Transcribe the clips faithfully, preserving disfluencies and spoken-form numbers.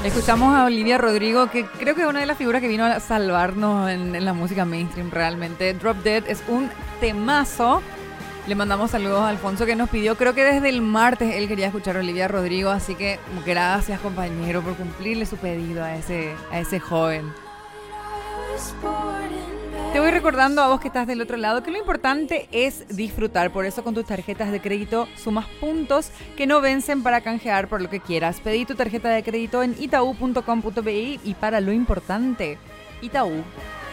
Escuchamos a Olivia Rodrigo, que creo que es una de las figuras que vino a salvarnos en, en la música mainstream realmente. Drop Dead es un temazo. Le mandamos saludos a Alfonso, que nos pidió, creo que desde el martes él quería escuchar a Olivia Rodrigo, así que gracias, compañero, por cumplirle su pedido a ese, a ese joven. Te voy recordando a vos que estás del otro lado que lo importante es disfrutar. Por eso con tus tarjetas de crédito sumas puntos que no vencen para canjear por lo que quieras. Pedí tu tarjeta de crédito en itaú punto com punto bi y para lo importante, Itaú.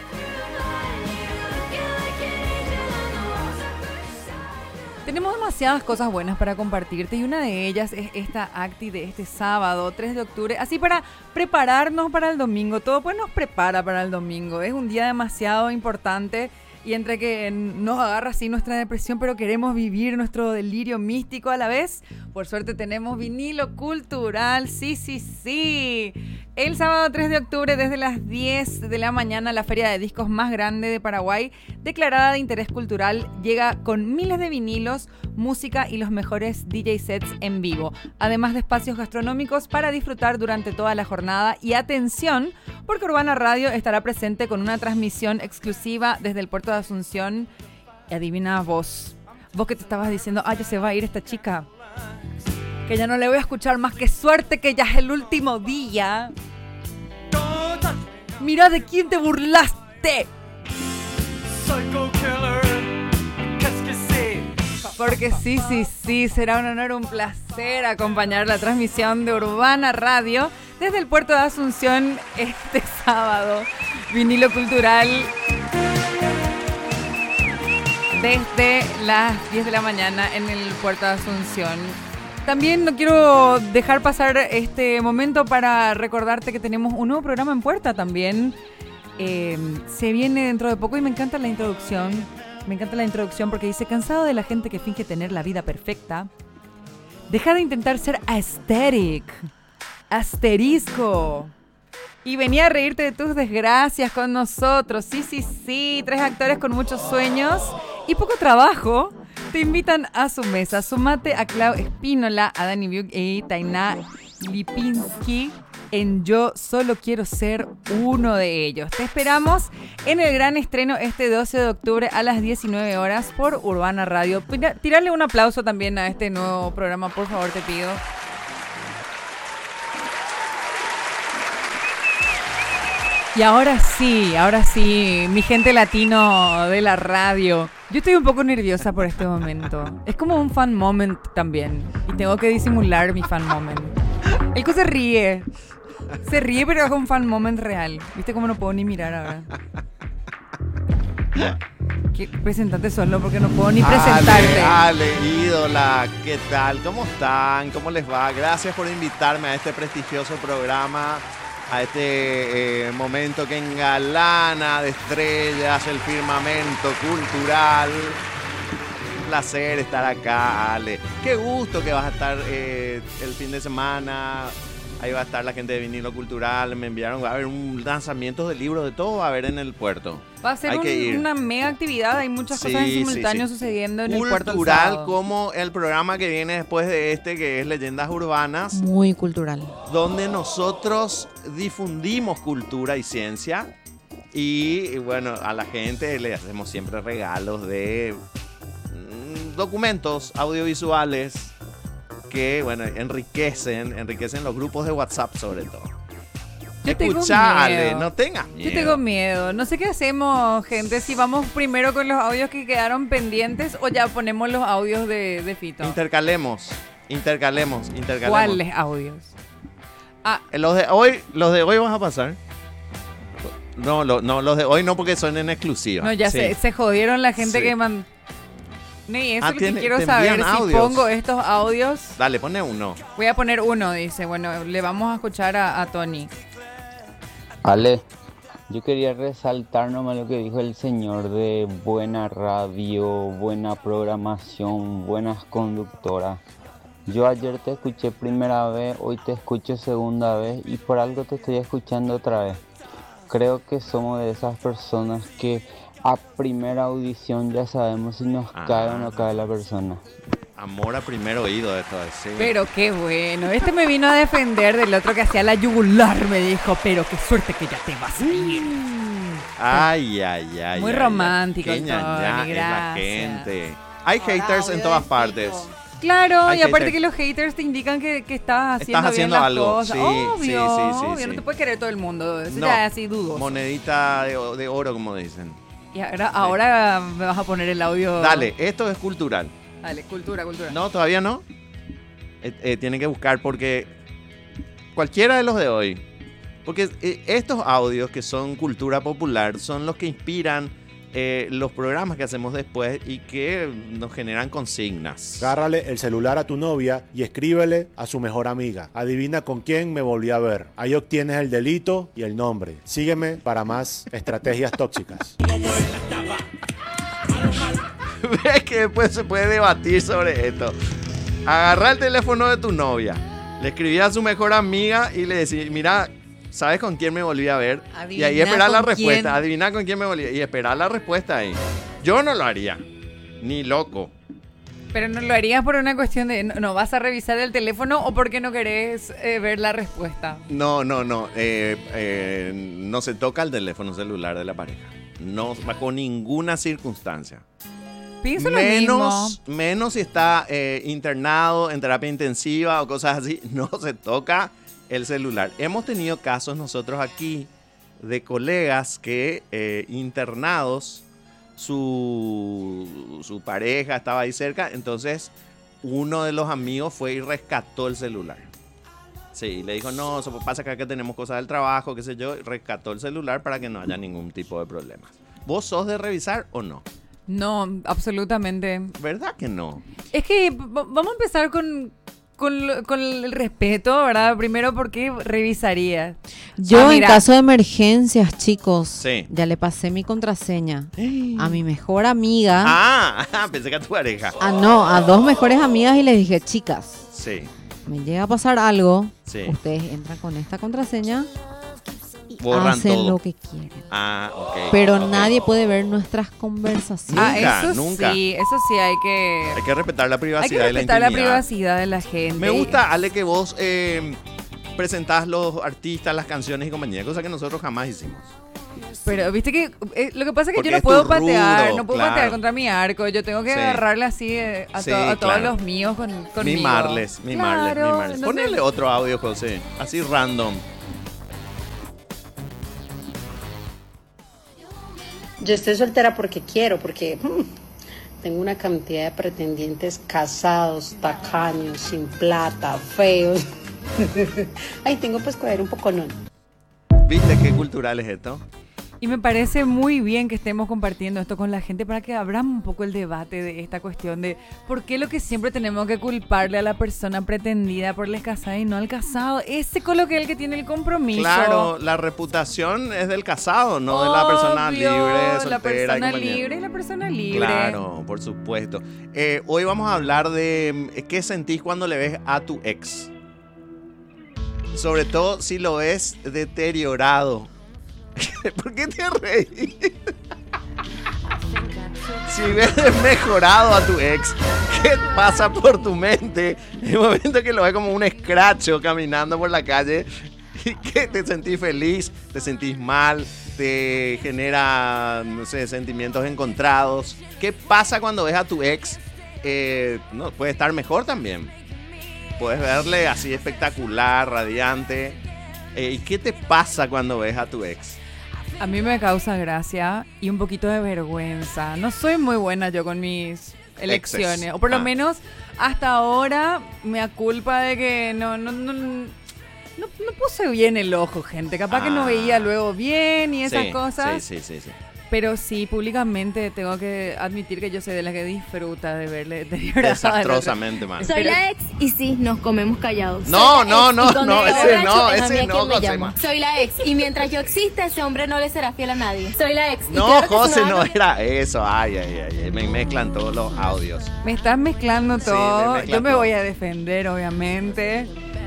Tenemos demasiadas cosas buenas para compartirte y una de ellas es esta acti de este sábado, tres de octubre, así para prepararnos para el domingo. Todo pues nos prepara para el domingo. Es un día demasiado importante y entre que nos agarra así nuestra depresión, pero queremos vivir nuestro delirio místico a la vez, por suerte tenemos vinilo cultural, sí, sí, sí. El sábado tres de octubre desde las diez de la mañana la feria de discos más grande de Paraguay, declarada de interés cultural, llega con miles de vinilos, música y los mejores D J sets en vivo, además de espacios gastronómicos para disfrutar durante toda la jornada. Y atención, porque Urbana Radio estará presente con una transmisión exclusiva desde el puerto de Asunción. Y adivina vos, vos que te estabas diciendo, ah, ya se va a ir esta chica, que ya no le voy a escuchar más, que suerte que ya es el último día. Mira de quién te burlaste. Porque sí, sí, sí, será un honor, un placer acompañar la transmisión de Urbana Radio desde el puerto de Asunción este sábado. Vinilo cultural desde las diez de la mañana en el puerto de Asunción. También no quiero dejar pasar este momento para recordarte que tenemos un nuevo programa en puerta también. Eh, se viene dentro de poco y me encanta la introducción. Me encanta la introducción porque dice: cansado de la gente que finge tener la vida perfecta. Deja de intentar ser aesthetic. Asterisco. Y venía a reírte de tus desgracias con nosotros. Sí, sí, sí. Tres actores con muchos sueños y poco trabajo te invitan a su mesa. Sumate a Clau Espínola, a Dani Biuk y Tainá Lipinski en Yo Solo Quiero Ser Uno de Ellos. Te esperamos en el gran estreno este doce de octubre a las diecinueve horas por Urbana Radio. Tirarle un aplauso también a este nuevo programa, por favor, te pido. Y ahora sí, ahora sí, mi gente latino de la radio. Yo estoy un poco nerviosa por este momento. Es como un fan moment también. Y tengo que disimular mi fan moment. El que se ríe. Se ríe, pero es un fan moment real. ¿Viste cómo no puedo ni mirar ahora? ¿Qué presentante solo? Porque no puedo ni presentarte. Ale, Ale, ídola, ¿qué tal? ¿Cómo están? ¿Cómo les va? Gracias por invitarme a este prestigioso programa, a este eh, momento que engalana de estrellas el firmamento cultural. Un placer estar acá, Ale. Qué gusto que vas a estar eh, el fin de semana. Ahí va a estar la gente de Vinilo Cultural. Me enviaron, va a haber un lanzamiento de libros, de todo va a haber en el puerto. Va a ser un, una mega actividad, hay muchas sí, cosas en simultáneo sí, sí. sucediendo en cultural, el puerto. Cultural como el programa que viene después de este, que es Leyendas Urbanas. Muy cultural. Donde nosotros difundimos cultura y ciencia. Y bueno, a la gente le hacemos siempre regalos de mm, documentos audiovisuales que, bueno, enriquecen, enriquecen los grupos de WhatsApp sobre todo. Yo Escuchale, no tengas miedo. Yo tengo miedo. No sé qué hacemos, gente, si vamos primero con los audios que quedaron pendientes o ya ponemos los audios de, de Fito. Intercalemos, intercalemos, intercalemos. ¿Cuáles audios? Ah, los de hoy, los de hoy vas a pasar. No, lo, no, los de hoy no, porque son en exclusiva. No, ya sí. se, se jodieron la gente sí. que mandó. Ni eso ah, es lo tiene, que quiero saber. Si pongo estos audios. Dale, pone uno. Voy a poner uno, dice. Bueno, le vamos a escuchar a, a Tony. Ale, yo quería resaltar nomás lo que dijo el señor de buena radio, buena programación, buenas conductoras. Yo ayer te escuché primera vez, hoy te escucho segunda vez y por algo te estoy escuchando otra vez. Creo que somos de esas personas que a primera audición ya sabemos si nos ah. cae o no cae la persona. Amor a primer oído esto, sí. Pero qué bueno. Este me vino a defender del otro que hacía la yugular. Me dijo, pero qué suerte que ya te vas a ir. Ay, ay, ay. Muy ay, romántico, Ay, Tony, ñañá, es la gracias. gente. Hay Ahora, haters en audio todas de partes. Fico. Claro, Hay y aparte haters. que los haters te indican que, que estás haciendo, Estás haciendo bien las algo, cosas. sí, obvio, sí, sí, sí, obvio, sí. no te puede querer todo el mundo. Eso No, ya es así dudoso. Monedita de, de oro, como dicen. Y ahora, ahora me vas a poner el audio. Dale, esto es cultural. Dale, cultura, cultura. No, todavía no. Eh, eh, tienen que buscar porque cualquiera de los de hoy. Porque eh, estos audios que son cultura popular son los que inspiran eh, los programas que hacemos después y que nos generan consignas. Agárrale el celular a tu novia y escríbele a su mejor amiga. Adivina con quién me volví a ver. Ahí obtienes el delito y el nombre. Sígueme para más estrategias tóxicas. Ves que después se puede debatir sobre esto. Agarra el teléfono de tu novia, le escribí a su mejor amiga y le decía, mira, ¿sabes con quién me volví a ver? Y ahí Adivina esperar la con respuesta. quién. Adivina con quién me volví a ver. Y esperar la respuesta ahí. Yo no lo haría. Ni loco. Pero no lo harías por una cuestión de no, no vas a revisar el teléfono o porque no querés eh, ver la respuesta. No, no, no. Eh, eh, no se toca el teléfono celular de la pareja. No, bajo ninguna circunstancia. Pienso Menos, lo mismo. menos si está eh, internado en terapia intensiva o cosas así. No se toca el celular. Hemos tenido casos nosotros aquí de colegas que eh, internados, su, su pareja estaba ahí cerca, entonces uno de los amigos fue y rescató el celular. Sí, le dijo, no, eso pasa acá que tenemos cosas del trabajo, qué sé yo, y rescató el celular para que no haya ningún tipo de problemas. ¿Vos sos de revisar o no? No, absolutamente. ¿Verdad que no? Es que v- vamos a empezar con, con, lo- con el respeto, ¿verdad? Primero, ¿por qué revisaría? Yo Ah, en mira. caso de emergencias, chicos, Sí. ya le pasé mi contraseña a mi mejor amiga. Ah, pensé que a tu pareja. Ah, no, a dos mejores amigas y les dije, chicas, Sí, me llega a pasar algo, sí. ustedes entran con esta contraseña y Borran hacen todo. lo que quieren. Ah, ok. Pero ok. nadie puede ver nuestras conversaciones. Ah, Nunca, eso nunca. sí, eso sí hay que... Hay que respetar la Hay privacidad que y la respetar la, intimidad. privacidad de la gente. Me gusta, Ale, que vos eh, presentás los artistas, las canciones y compañía, cosa que nosotros jamás hicimos. Pero viste que eh, lo que pasa es que Porque yo no es puedo tu patear, rubro, no puedo claro. patear contra mi arco. Yo tengo que Sí. agarrarle así eh, a, Sí, to- a todos claro. los míos con, conmigo. Mimarles, mimarles, Claro, mimarles. entonces- Ponele otro audio, José. Así random. Yo estoy soltera porque quiero, porque mm, tengo una cantidad de pretendientes casados, tacaños, sin plata, feos. Ay, tengo pues escoger un poco no. ¿Viste qué cultural es esto? Y me parece muy bien que estemos compartiendo esto con la gente para que abramos un poco el debate de esta cuestión de por qué lo que siempre tenemos que culparle a la persona pretendida por el casado y no al casado. Ese con lo que es el que tiene el compromiso. Claro, la reputación es del casado, no de la persona Obvio, libre, soltera la y persona compañía. libre y la persona libre. Claro, por supuesto. Eh, hoy vamos a hablar de eh, qué sentís cuando le ves a tu ex. Sobre todo si lo ves deteriorado. ¿Por qué te reís? Si ves mejorado a tu ex, ¿qué pasa por tu mente en el momento que lo ves como un escracho caminando por la calle? ¿Y qué? ¿Te sentís feliz? ¿Te sentís mal? ¿Te genera, no sé, sentimientos encontrados? ¿Qué pasa cuando ves a tu ex? Eh, no, puede estar mejor también. Puedes verle así espectacular, radiante. Eh, ¿Y qué te pasa cuando ves a tu ex? A mí me causa gracia y un poquito de vergüenza. No soy muy buena yo con mis elecciones. Exes. O por lo Ah. menos hasta ahora me aculpa de que no, no, no, no, no puse bien el ojo, gente. Capaz que no Ah. veía luego bien y esas Sí, cosas. Sí, sí, sí, sí. Pero sí, públicamente tengo que admitir que yo soy de las que disfruta de verle deteriorado. Desastrosamente mal. Soy Pero- la ex y sí, nos comemos callados. No, Soy la no, ex, no, y cuando no, estoy ese borracho, no, es a ese mí a no, quien me Josema. llama. Soy la ex y mientras yo exista, ese hombre no le será fiel a nadie. Soy la ex. y No, claro que José, si me no van a- era eso. Ay, ay, ay, ay, me mezclan todos los audios. Me estás mezclando Sí, todo. me mezclan Yo me todo. voy a defender, obviamente.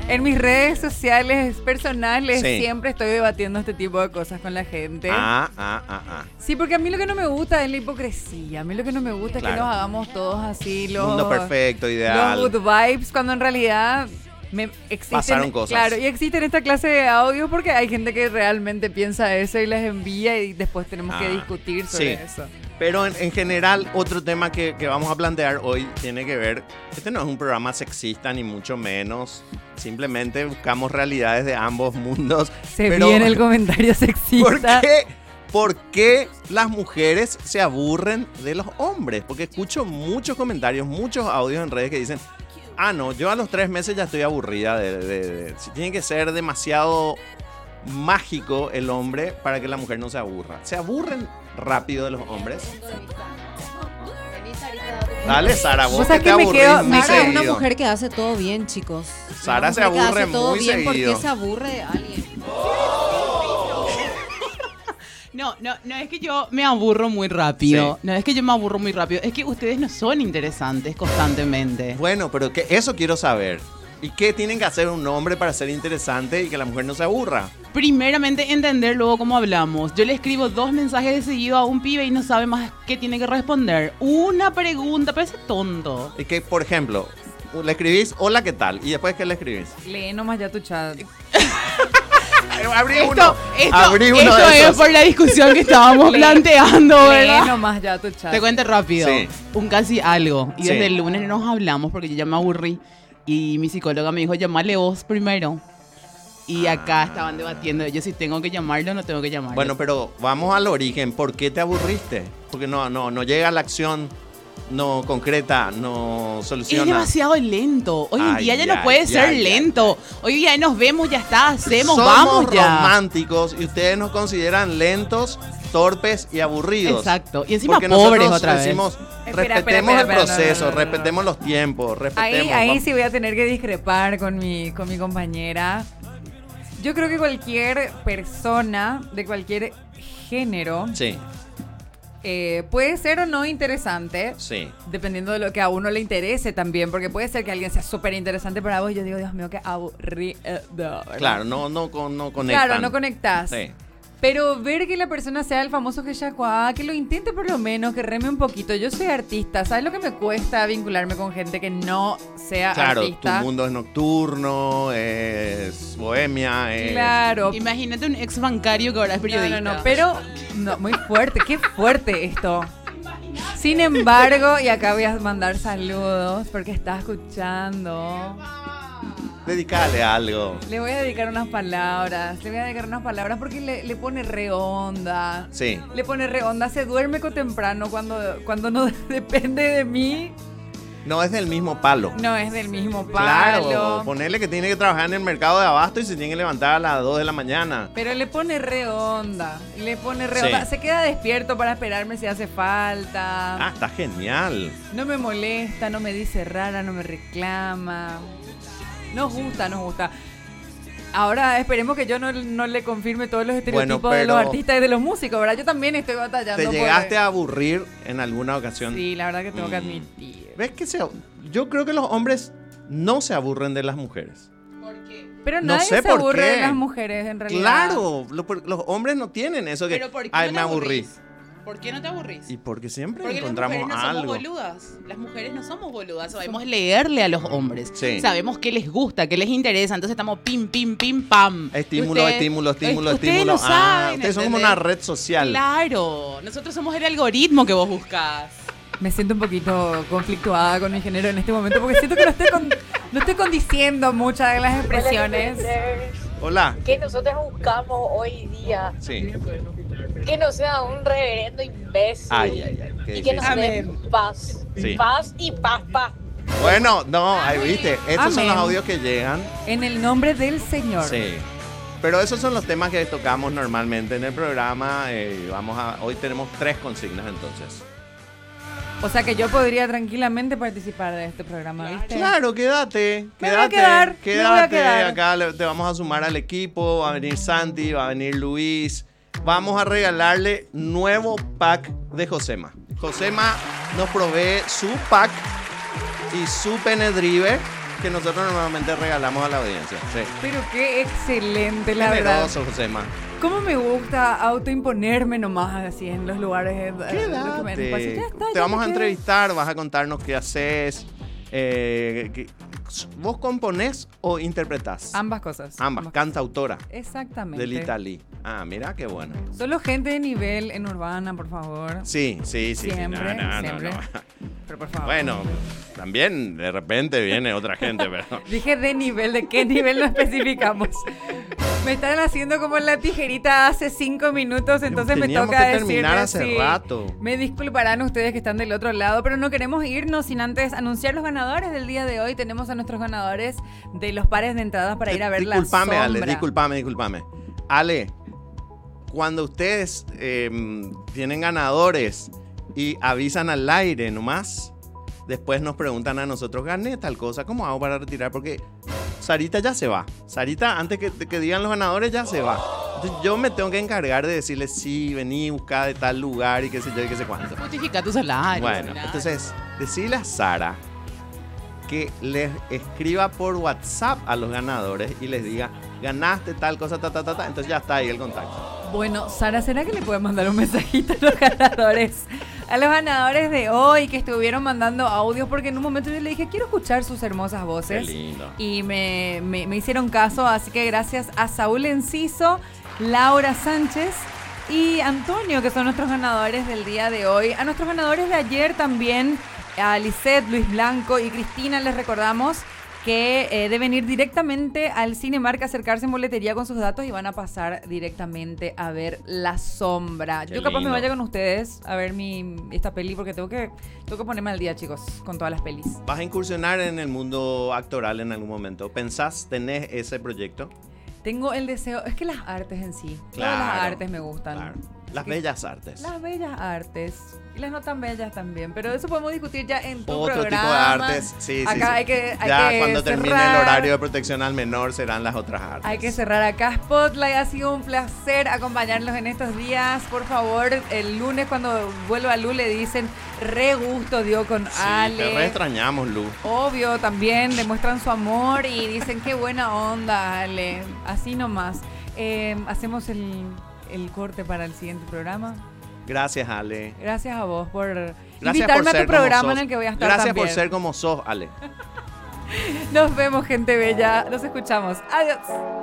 En mis redes sociales personales Sí. siempre estoy debatiendo este tipo de cosas con la gente. Ah, ah, ah, ah. Sí, porque a mí lo que no me gusta es la hipocresía. A mí lo que no me gusta es Claro. que nos hagamos todos así, los, Mundo perfecto, ideal. los good vibes, cuando en realidad me existen, Pasaron cosas. Claro, y existen esta clase de audios porque hay gente que realmente piensa eso y les envía y después tenemos que Ah, discutir sobre sí. eso. Pero en, en general, otro tema que, que vamos a plantear hoy tiene que ver, este no es un programa sexista ni mucho menos, simplemente buscamos realidades de ambos mundos. Se pero, viene el comentario sexista. ¿Por qué, ¿Por qué las mujeres se aburren de los hombres? Porque escucho muchos comentarios, muchos audios en redes que dicen, ah, no, yo a los tres meses ya estoy aburrida de... de- de- si tiene que ser demasiado mágico el hombre para que la mujer no se aburra. ¿Se aburren rápido de los hombres? Dale, Sara, vos, Vos que sabés te que me aburrís quedo- muy me Sara es seguido. una mujer que hace todo bien, chicos. Sara Una se mujer que aburre hace todo muy bien. ¿Por seguido. qué se aburre de alguien? No, no, no es que yo me aburro muy rápido. Sí. No es que yo me aburro muy rápido. Es que ustedes no son interesantes constantemente. Bueno, pero que eso quiero saber. ¿Y qué tienen que hacer un hombre para ser interesante y que la mujer no se aburra? Primeramente, entender luego cómo hablamos. Yo le escribo dos mensajes de seguido a un pibe y no sabe más qué tiene que responder. Una pregunta, parece tonto. Y que, por ejemplo, le escribís, hola, ¿qué tal? Y después, ¿qué le escribís? Lee nomás ya tu chat. Abrí Esto, uno. esto, Abrí uno esto de es esos. por la discusión que estábamos Lee- planteando, Lee ¿verdad? nomás ya tu chat. Te cuento rápido. Sí. Un casi algo. Y Sí. desde el lunes no nos hablamos porque yo ya me aburrí. Y mi psicóloga me dijo, llamale vos primero. Y acá estaban debatiendo, yo si tengo que llamarlo o no tengo que llamarlo. Bueno, pero vamos al origen. ¿Por qué te aburriste? Porque no, no, no llega a la acción, no concreta, no es soluciona. demasiado lento. Hoy en Ay, día ya ya, no puede ya, ser ya, lento. Hoy día nos vemos, ya está, hacemos, Somos vamos ya. románticos y ustedes nos consideran lentos, torpes y aburridos. Exacto. Y encima Porque pobres nosotros otra vez. decimos, Espera, respetemos espera, el espera, no, proceso, no, no, no, no. respetemos los tiempos, respetemos. Ahí, ahí vamos. sí voy a tener que discrepar con mi, con mi compañera. Yo creo que cualquier persona de cualquier género Sí, eh, puede ser o no interesante, sí. dependiendo de lo que a uno le interese también, porque puede ser que alguien sea súper interesante para vos y yo digo, Dios mío, qué aburrido. ¿verdad? Claro, no, no, con- no conectan. Claro, no conectás. Sí. Pero ver que la persona sea el famoso que ya que lo intente por lo menos, que reme un poquito. Yo soy artista, ¿sabes lo que me cuesta vincularme con gente que no sea Claro, artista? tu mundo es nocturno, es bohemia, es... Claro. Imagínate un ex bancario que ahora es No, periodista. no, no, pero no, muy fuerte, qué fuerte esto. Sin embargo, y acá voy a mandar saludos porque está escuchando. Dedicale algo. Le voy a dedicar unas palabras, le voy a dedicar unas palabras porque le, le pone re onda. Sí. Le pone re onda, se duerme con temprano cuando, cuando no depende de mí. No es del mismo palo. No es del mismo palo. Claro, ponerle que tiene que trabajar en el mercado de abasto y se tiene que levantar a las dos de la mañana. Pero le pone re onda, le pone re Sí. onda. Se queda despierto para esperarme si hace falta. Ah, está genial. No me molesta, no me dice rara, no me reclama. Nos gusta, nos gusta. Ahora esperemos que yo no, no le confirme todos los estereotipos Bueno, de los pero- artistas y de los músicos, ¿verdad? Yo también estoy batallando. ¿Te por- llegaste a aburrir en alguna ocasión? Sí, la verdad que tengo que Mm. admitir. ¿Ves que se, yo creo que los hombres no se aburren de las mujeres? Pero No nadie sé se por aburre qué. de las mujeres, en realidad. Claro, lo- los hombres no tienen eso que, Pero ¿por qué ay, no me te aburrí. aburrís? ¿Por qué no te aburrís? Y porque siempre Porque las encontramos mujeres no algo. somos boludas. Las mujeres no somos boludas. Sabemos leerle a los hombres. Sí. Sabemos qué les gusta, qué les interesa. Entonces estamos pim, pim, pim, pam. Estímulo, Ustedes- estímulo, estímulo, eh, ustedes estímulo. no ah, saben, ustedes son como ¿entendés? una red social. Claro. Nosotros somos el algoritmo que vos buscas. Me siento un poquito conflictuada con mi género en este momento porque siento que no estoy, con- no estoy condiciendo muchas de las expresiones. Hola. Que nosotros buscamos hoy día Sí. que no sea un reverendo imbécil Ay, ay, ay. Qué y que nos dé Amén. paz, Sí. paz y paz, paz. Bueno, no, ahí viste. Estos son Amén. los audios que llegan. En el nombre del Señor. Sí. Pero esos son los temas que tocamos normalmente en el programa. eh, vamos a, hoy tenemos tres consignas entonces. O sea que yo podría tranquilamente participar de este programa, ¿viste? Claro, quédate. Me voy a Quédate. quedar, me Quédate. voy a quedar. Acá le- te vamos a sumar al equipo. Va a venir Santi, va a venir Luis. Vamos a regalarle nuevo pack de Josema. Josema nos provee su pack y su pene driver que nosotros normalmente regalamos a la audiencia. Sí. Pero qué excelente, la verdad. Generoso, Josema. ¿Cómo me gusta autoimponerme nomás así en los lugares? de- de lo que me- Quédate. pues, ya está, Te ya vamos me a quedé. entrevistar, vas a contarnos qué haces. eh, qué- ¿Vos componés o interpretás? Ambas cosas. Ambas, cantautora Exactamente. del Italy. Ah, mira qué bueno. Solo gente de nivel en Urbana, por favor. Sí, sí, sí. sí. Siempre, No, no, no, siempre. no. Pero por favor. Bueno, también de repente viene otra gente, pero... Dije de nivel, ¿de qué nivel no especificamos? Me están haciendo como la tijerita hace cinco minutos, entonces me Teníamos toca que terminar decirles, hace sí. rato. Me disculparán ustedes que están del otro lado, pero no queremos irnos sin antes anunciar los ganadores del día de hoy. Tenemos a nuestros ganadores de los pares de entradas para ir a ver la Disculpame, sombra. Ale, disculpame, disculpame. Ale, cuando ustedes eh, tienen ganadores y avisan al aire nomás, después nos preguntan a nosotros, gané tal cosa, ¿cómo hago para retirar? Porque Sarita ya se va. Sarita, antes que, que digan los ganadores, ya se va. Entonces yo me tengo que encargar de decirles, sí, vení, buscá de tal lugar y qué sé yo y qué sé cuánto. Justifica tu salario. Bueno, nada. entonces, decirle a Sara que les escriba por WhatsApp a los ganadores y les diga, ganaste tal cosa, ta, ta, ta, ta. Entonces ya está ahí el contacto. Bueno, Sara, ¿será que le pueden mandar un mensajito a los ganadores? A los ganadores de hoy que estuvieron mandando audios, porque en un momento yo le dije, quiero escuchar sus hermosas voces. Qué lindo. Y me, me- me hicieron caso, así que gracias a Saúl Enciso, Laura Sánchez y Antonio, que son nuestros ganadores del día de hoy. A nuestros ganadores de ayer también, a Lisette, Luis Blanco y Cristina, les recordamos que eh, deben ir directamente al Cinemark, acercarse en boletería con sus datos y van a pasar directamente a ver La Sombra. Qué Yo capaz lindo. me vaya con ustedes a ver mi, esta peli porque tengo que, tengo que ponerme al día, chicos, con todas las pelis. ¿Vas a incursionar en el mundo actoral en algún momento? ¿Pensás, tenés ese proyecto? Tengo el deseo, es que las artes en sí, todas Claro, las artes me gustan. claro. Las Así que- bellas artes. Las bellas artes. Y las no tan bellas también. Pero eso podemos discutir ya en tu Otro programa. tipo de artes. Sí, sí, Acá sí. hay que hay ya que cuando termine cerrar. el horario de protección al menor serán las otras artes. Hay que cerrar acá Spotlight. Ha sido un placer acompañarlos en estos días. Por favor, el lunes cuando vuelva Lu le dicen re gusto dio con Sí, Ale. te re extrañamos, Lu. Obvio, también demuestran su amor y dicen qué buena onda, Ale. Así nomás. Eh, hacemos el, el corte para el siguiente programa. Gracias, Ale. Gracias a vos por Gracias invitarme por a ser tu como programa sos. en el que voy a estar Gracias también. por ser como sos, Ale. Nos vemos, gente bella. Nos escuchamos. Adiós.